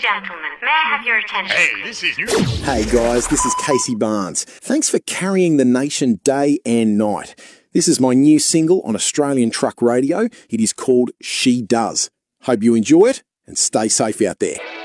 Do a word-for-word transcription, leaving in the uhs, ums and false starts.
gentlemen, may I have your attention? Hey, this is... Hey guys, this is Casey Barnes. Thanks for carrying the nation day and night. This is my new single on Australian Truck Radio. It is called She Does. Hope you enjoy it and stay safe out there.